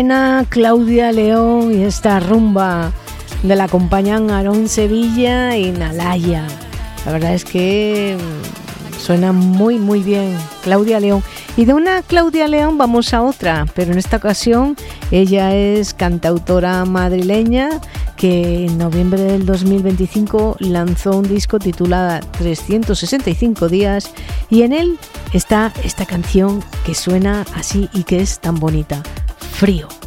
Claudia León y esta rumba de la acompañan Aarón Sevilla y Nalaya. La verdad es que suena muy muy bien Claudia León. Y de una Claudia León vamos a otra, pero en esta ocasión ella es cantautora madrileña que en noviembre del 2025 lanzó un disco titulado 365 días y en él está esta canción que suena así y que es tan bonita, Frío.